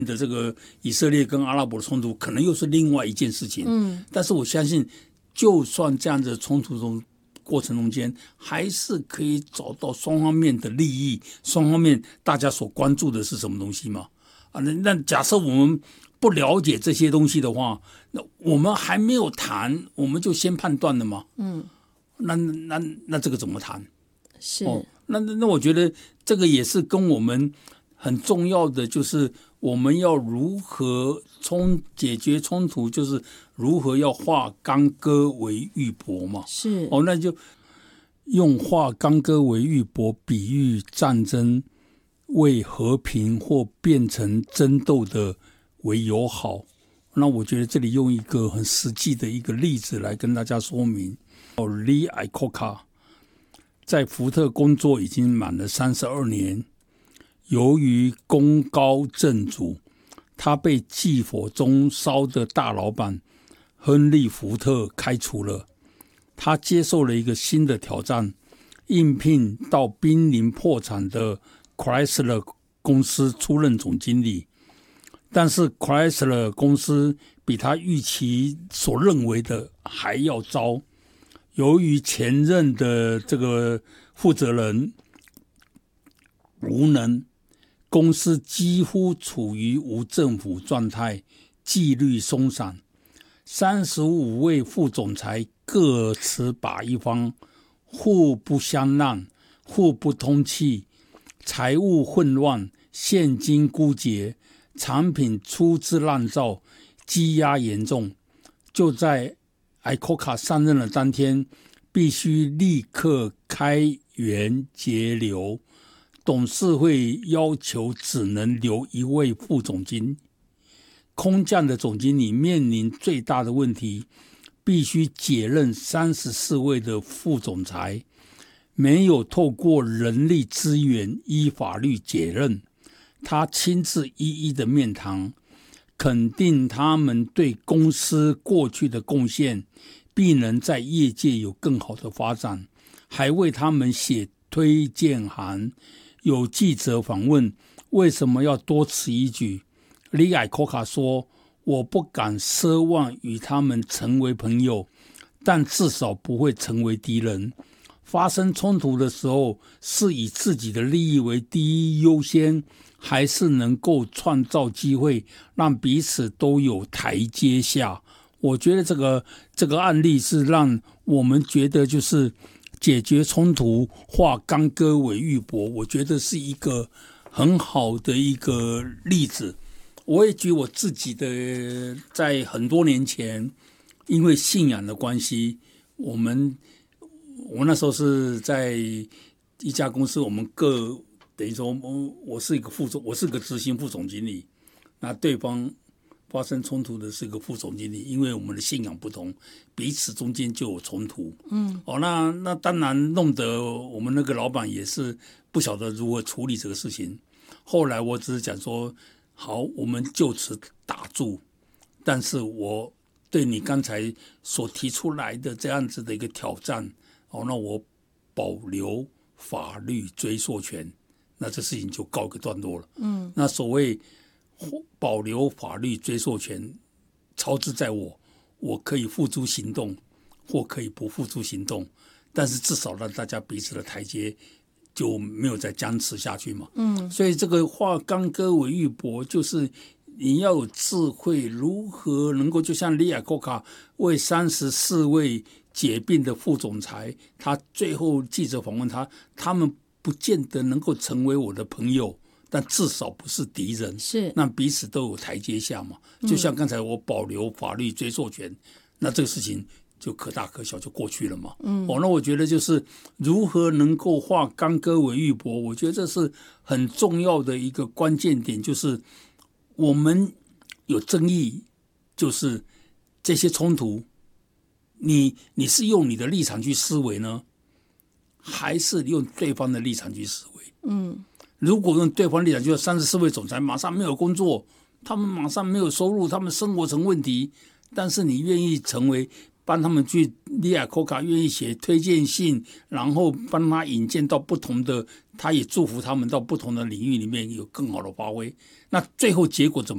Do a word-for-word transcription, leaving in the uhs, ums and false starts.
的这个以色列跟阿拉伯的冲突，可能又是另外一件事情。嗯，但是我相信，就算这样的冲突中过程中间，还是可以找到双方面的利益，双方面大家所关注的是什么东西嘛？啊，那那假设我们不了解这些东西的话，那我们还没有谈，我们就先判断了嘛？嗯，那那那这个怎么谈？ 是， 哦，那那我觉得这个也是跟我们很重要的，就是我们要如何冲解决冲突，就是如何要化干戈为玉帛嘛。 是， 哦，那就用化干戈为玉帛比喻战争为和平或变成争斗的为友好。那我觉得这里用一个很实际的一个例子来跟大家说明。哦 Lee Iacocca 在福特工作已经满了三十二年，由于功高震主，他被祭火中烧的大老板亨利·福特开除了。他接受了一个新的挑战，应聘到濒临破产的 Chrysler 公司出任总经理。但是 Chrysler 公司比他预期所认为的还要糟。由于前任的这个负责人无能，公司几乎处于无政府状态，纪律松散。三十五位副总裁各持把一方，互不相让，互不通气，财务混乱，现金枯竭，产品粗制滥造，积压严重。就在Iacocca 上任的当天，必须立刻开源节流，董事会要求只能留一位副总经理。空降的总经理面临最大的问题，必须解任三十四位的副总裁，没有透过人力资源依法律解任。他亲自一一的面谈，肯定他们对公司过去的贡献，必能在业界有更好的发展，还为他们写推荐函。有记者访问，为什么要多此一举？Lee Iacocca 说，我不敢奢望与他们成为朋友，但至少不会成为敌人。发生冲突的时候，是以自己的利益为第一优先，还是能够创造机会，让彼此都有台阶下？我觉得这个这个案例是让我们觉得就是解决冲突，化干戈为玉帛，我觉得是一个很好的一个例子。我也举我自己的，在很多年前，因为信仰的关系，我们我那时候是在一家公司，我们各等于说，我是一个副总，我是个执行副总经理，那对方发生冲突的是一个副总经理，因为我们的信仰不同，彼此中间就有冲突。嗯，哦，那那当然弄得我们那个老板也是不晓得如何处理这个事情。后来我只是讲说，好，我们就此打住。但是我对你刚才所提出来的这样子的一个挑战，哦，那我保留法律追溯权，那这事情就告一个段落了。嗯，那所谓保留法律追溯权，操之在我，我可以付诸行动，或可以不付诸行动，但是至少让大家彼此的台阶就没有再僵持下去嘛。嗯，所以这个化干戈为玉帛，就是你要有智慧，如何能够就像Lee Iacocca为三十四位解聘的副总裁，他最后记者访问他，他们不见得能够成为我的朋友，但至少不是敌人， 是那彼此都有台阶下嘛。就像刚才我保留法律追溯权，嗯、那这个事情就可大可小，就过去了嘛。嗯，哦，那我觉得就是如何能够化干戈为玉帛，我觉得这是很重要的一个关键点，就是我们有争议，就是这些冲突，你你是用你的立场去思维呢，还是用对方的立场去思维？嗯，如果用对方立场，就三十四位总裁马上没有工作，他们马上没有收入，他们生活成问题，但是你愿意成为帮他们去Lee Iacocca愿意写推荐信，然后帮他引荐到不同的，他也祝福他们到不同的领域里面有更好的发挥。那最后结果怎么